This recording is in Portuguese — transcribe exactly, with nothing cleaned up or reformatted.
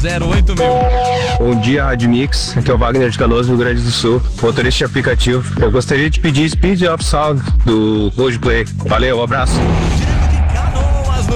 zero oito mil. Bom dia, Rádio Mix. Aqui é o Wagner de Canoas, Rio Grande do Sul, motorista de aplicativo. Eu gostaria de pedir Speed of Sound do Roadplay. Valeu, um abraço.